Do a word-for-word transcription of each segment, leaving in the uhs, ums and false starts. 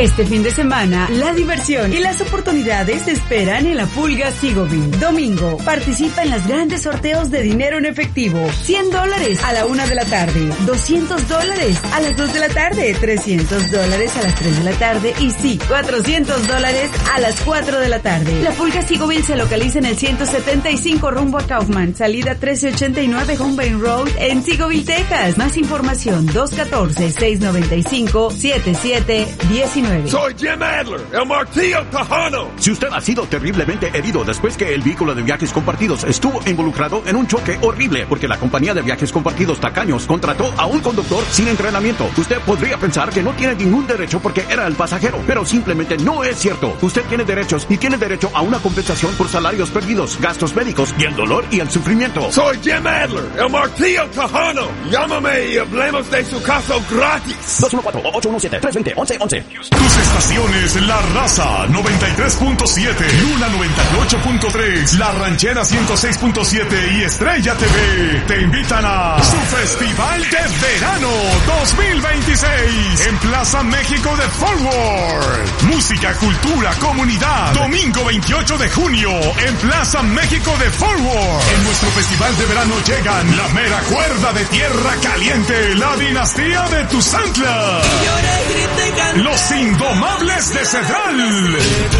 Este fin de semana, la diversión y las oportunidades te esperan en la Pulga Sigovin. Domingo, participa en los grandes sorteos de dinero en efectivo. cien dólares a la una de la tarde, doscientos dólares a las dos de la tarde, trescientos dólares a las tres de la tarde y sí, cuatrocientos dólares a las cuatro de la tarde. La Pulga Sigovin se localiza en el ciento setenta y cinco rumbo a Kaufman, salida trece ochenta y nueve Humbein Road en Sigoville, Texas. Más información dos uno cuatro, seis nueve cinco, siete siete uno nueve. Soy Jim Adler, el Martillo Tejano. Si usted ha sido terriblemente herido después que el vehículo de viajes compartidos estuvo involucrado en un choque horrible porque la compañía de viajes compartidos tacaños contrató a un conductor sin entrenamiento, usted podría pensar que no tiene ningún derecho porque era el pasajero, pero simplemente no es cierto. Usted tiene derechos y tiene derecho a una compensación por salarios perdidos, gastos médicos y el dolor y el sufrimiento. Soy Jim Adler, el Martillo Tejano. Llámame y hablemos de su caso gratis. dos uno cuatro, ocho uno siete, tres dos cero, once once. Tus estaciones La Raza noventa y tres punto siete, Luna noventa y ocho punto tres, La Ranchera ciento seis punto siete y Estrella T V te invitan a su Festival de Verano dos mil veintiséis en Plaza México de Fort Worth. Música, cultura, comunidad. Domingo veintiocho de junio en Plaza México de Fort Worth. En nuestro Festival de Verano llegan La Mera Cuerda de Tierra Caliente, La Dinastía de Tuzantla, Los Indomables de Cedral,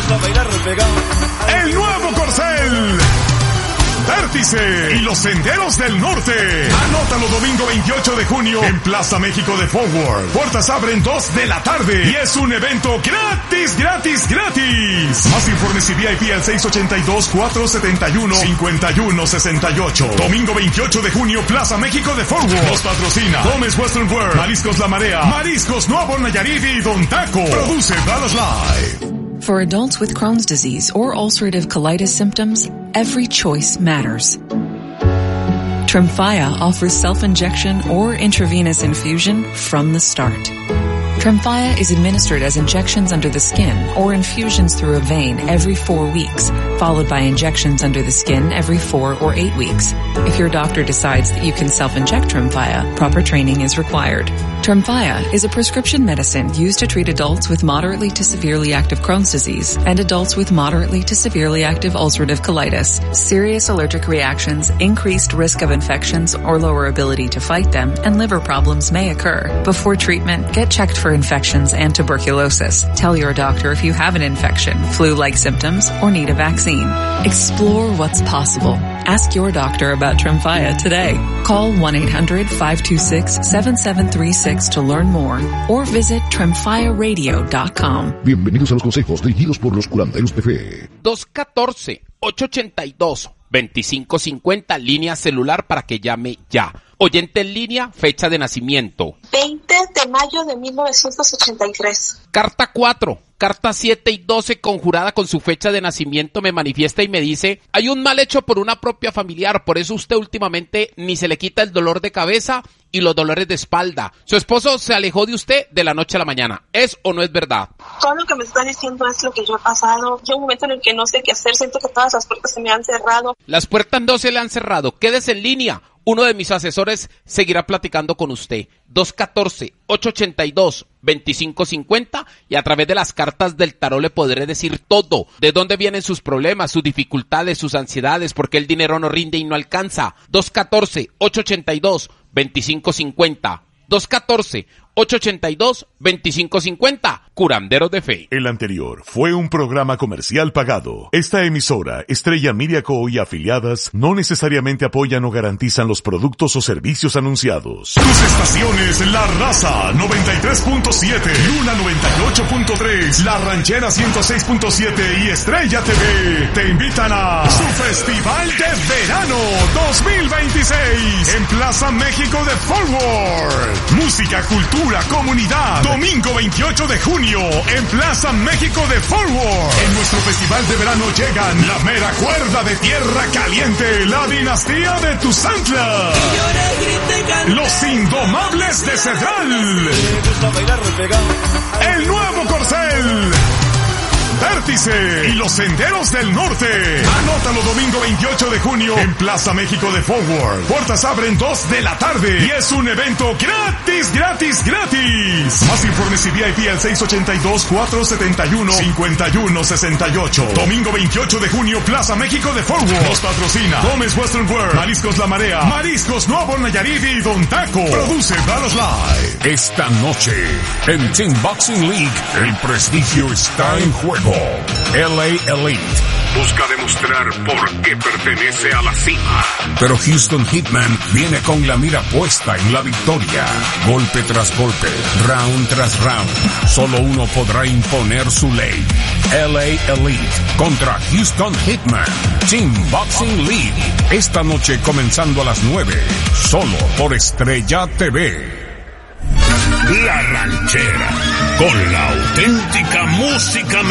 El Nuevo Corcel, Vértice y Los Senderos del Norte. Anótalo domingo veintiocho de junio en Plaza México de Fort Worth. Puertas abren dos de la tarde y es un evento gratis, gratis, gratis. Más informes y V I P al seis ocho dos, cuatro siete uno, cinco uno seis ocho. Domingo veintiocho de junio, Plaza México de Fort Worth. Nos patrocina Gómez Western Wear, Mariscos La Marea, Mariscos Nuevo Nayarit y Don Taco. Produce Dallas Live. For adults with Crohn's disease or ulcerative colitis symptoms, every choice matters. Tremfya offers self-injection or intravenous infusion from the start. Tremfya is administered as injections under the skin or infusions through a vein every four weeks, followed by injections under the skin every four or eight weeks. If your doctor decides that you can self-inject Tremfya, proper training is required. Tremfya is a prescription medicine used to treat adults with moderately to severely active Crohn's disease and adults with moderately to severely active ulcerative colitis. Serious allergic reactions, increased risk of infections or lower ability to fight them, and liver problems may occur. Before treatment, get checked for infections and tuberculosis. Tell your doctor if you have an infection, flu-like symptoms, or need a vaccine. Explore what's possible. Ask your doctor about Tremfya today. Call one eight hundred, five two six, seven seven three six to learn more or visit tremfya radio dot com. Bienvenidos a los consejos dirigidos por los curanderos de fe. dos uno cuatro, ocho ocho dos, dos cinco cinco cero, línea celular para que llame ya. Oyente en línea, fecha de nacimiento. veinte de mayo de mil novecientos ochenta y tres. Carta cuatro, carta siete y doce conjurada con su fecha de nacimiento me manifiesta y me dice: hay un mal hecho por una propia familiar, por eso usted últimamente ni se le quita el dolor de cabeza y los dolores de espalda. Su esposo se alejó de usted de la noche a la mañana. ¿Es o no es verdad? Todo lo que me está diciendo es lo que yo he pasado. Yo un momento en el que no sé qué hacer, siento que todas las puertas se me han cerrado. Las puertas no se le han cerrado. Quédese en línea. Uno de mis asesores seguirá platicando con usted. dos uno cuatro, ocho ocho dos, dos cinco cinco cero y a través de las cartas del tarot le podré decir todo. De dónde vienen sus problemas, sus dificultades, sus ansiedades, por qué el dinero no rinde y no alcanza. dos uno cuatro, ocho ocho dos, dos cinco cinco cero. dos uno cuatro, ocho ocho dos, dos cinco cinco cero. Curanderos de Fe. El anterior fue un programa comercial pagado. Esta emisora, Estrella Media Co. y afiliadas, no necesariamente apoyan o garantizan los productos o servicios anunciados. Tus estaciones La Raza noventa y tres punto siete, Luna noventa y ocho punto tres, La Ranchera ciento seis punto siete y Estrella T V te invitan a su Festival de Verano dos mil veintiséis en Plaza México de Fort Worth. Música, cultura, comunidad. Domingo veintiocho de junio en Plaza México de Fort Worth. En nuestro Festival de Verano llegan La Mera Cuerda de Tierra Caliente, La Dinastía de Tuzantla, Los Indomables de Cedral, El Nuevo Corcel, Vértice y los Senderos del Norte. Anótalo domingo veintiocho de junio en Plaza México de Forward. Puertas abren dos de la tarde y es un evento gratis, gratis, gratis. Más informes y V I P al seis ocho dos, cuatro siete uno, cinco uno seis ocho. Domingo veintiocho de junio, Plaza México de Forward. Nos patrocina Gómez Western Wear, Mariscos La Marea, Mariscos Nuevo Nayarit y Don Taco. Produce Dallas Live. Esta noche, en Team Boxing League, el prestigio está en juego. L A Elite busca demostrar por qué pertenece a la cima. Pero Houston Hitman viene con la mira puesta en la victoria. Golpe tras golpe, round tras round. Solo uno podrá imponer su ley. L A Elite contra Houston Hitman. Team Boxing League. Esta noche comenzando a las nueve. Solo por Estrella T V. La Ranchera, con la auténtica música